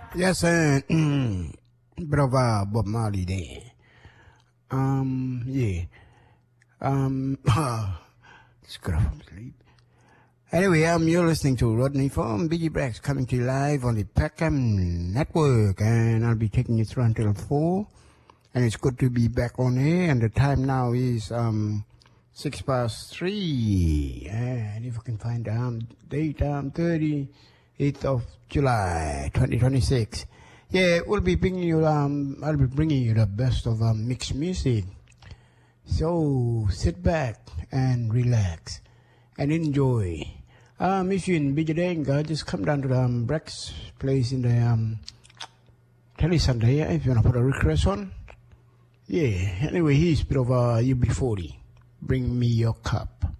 Yes, brother Bob Marley there. Yeah. Just got up from sleep. Anyway, you're listening to Rodney from BG Blacks coming to you live on the Peckham Network, and I'll be taking you through until 4. And it's good to be back on air, and the time now is 3:06. And if you can find the date, 38th of July, 2026. Yeah, we'll be bringing you, I'll be bringing you the best of mixed music. So sit back and relax and enjoy. If you're in Bijadenga, just come down to the Breck's place in the Telesunda if you want to put a request on. Yeah, anyway, he's a bit of UB40. Bring me your cup.